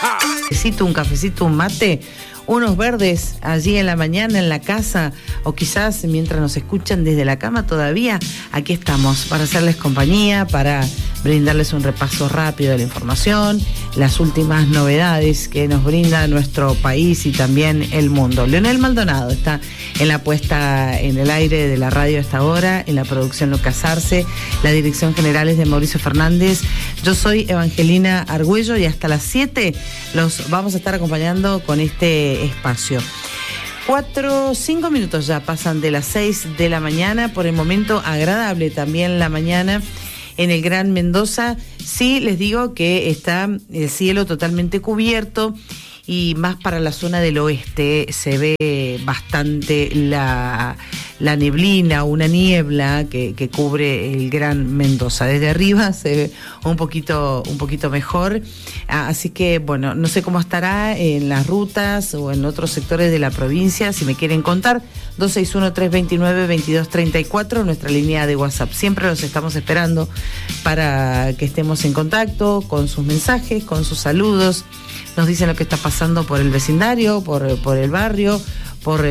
Un cafecito, un mate, unos verdes allí en la mañana en la casa, o quizás mientras nos escuchan desde la cama todavía, aquí estamos para hacerles compañía, para brindarles un repaso rápido de la información, las últimas novedades que nos brinda nuestro país y también el mundo. Leonel Maldonado está en la puesta en el aire de la radio a esta hora, en la producción Lucas Arce, la dirección general es de Mauricio Fernández. Yo soy Evangelina Argüello y hasta las 7 los vamos a estar acompañando con este espacio. 5 minutos ya pasan de las 6 de la mañana, por el momento agradable también la mañana en el Gran Mendoza. Sí, les digo que está el cielo totalmente cubierto y más para la zona del oeste se ve bastante la neblina, una niebla que cubre el Gran Mendoza. Desde arriba se ve un poquito mejor, así que bueno, no sé cómo estará en las rutas o en otros sectores de la provincia. Si me quieren contar, 261-329-2234, nuestra línea de WhatsApp. Siempre los estamos esperando para que estemos en contacto con sus mensajes, con sus saludos. Nos dicen lo que está pasando por el vecindario, por el barrio, por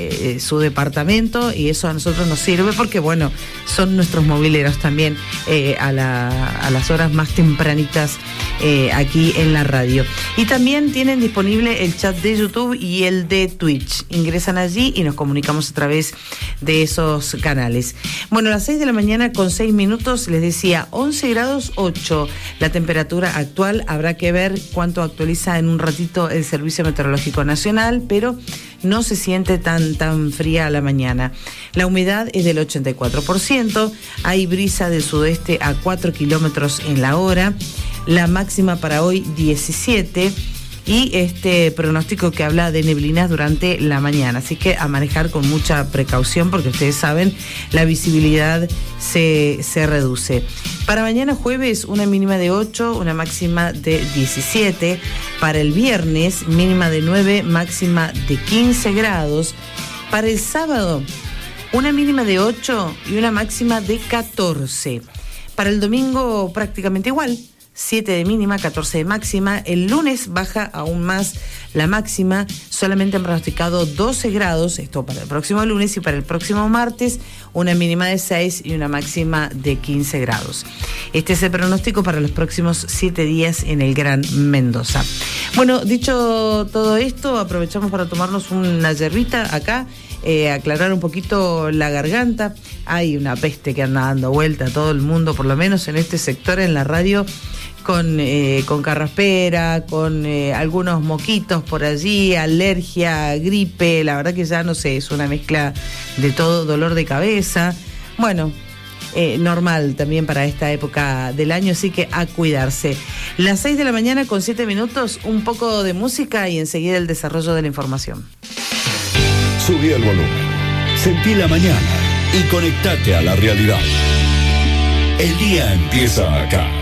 su departamento, y eso a nosotros nos sirve porque, bueno, son nuestros mobileros también a las horas más tempranitas aquí en la radio. Y también tienen disponible el chat de YouTube y el de Twitch. Ingresan allí y nos comunicamos a través de esos canales. Bueno, a las 6 de la mañana con 6 minutos, les decía, 11 grados 8 la temperatura actual. Habrá que ver cuánto actualiza en un ratito el Servicio Meteorológico Nacional, pero no se siente tan fría a la mañana. La humedad es del 84%, hay brisa del sudeste a 4 kilómetros en la hora, la máxima para hoy 17, y este pronóstico que habla de neblinas durante la mañana, así que a manejar con mucha precaución porque ustedes saben, la visibilidad se reduce. Para mañana jueves, una mínima de 8, una máxima de 17. Para el viernes, mínima de 9, máxima de 15 grados. Para el sábado, una mínima de 8 y una máxima de 14. Para el domingo, prácticamente igual. 7 de mínima, 14 de máxima. El lunes baja aún más la máxima, solamente han pronosticado 12 grados, esto para el próximo lunes, y para el próximo martes una mínima de 6 y una máxima de 15 grados. Este es el pronóstico para los próximos 7 días en el Gran Mendoza. Bueno, dicho todo esto, aprovechamos para tomarnos una yerbita acá, aclarar un poquito la garganta. Hay una peste que anda dando vuelta a todo el mundo, por lo menos en este sector, en la radio, con carraspera, con algunos moquitos por allí, alergia, gripe. La verdad que ya no sé, es una mezcla de todo, dolor de cabeza. Bueno, normal también para esta época del año, así que a cuidarse. Las 6 de la mañana con 7 minutos, un poco de música y enseguida el desarrollo de la información. Subí el volumen, sentí la mañana y conectate a la realidad. El día empieza acá.